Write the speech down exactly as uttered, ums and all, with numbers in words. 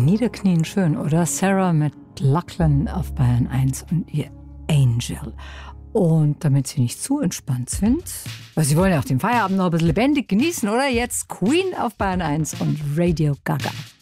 Niederknien schön, oder? Sarah mit Lachlan auf Bayern eins und ihr Angel. Und damit Sie nicht zu entspannt sind, weil Sie wollen ja auch den Feierabend noch ein bisschen lebendig genießen, oder? Jetzt Queen auf Bayern eins und Radio Gaga.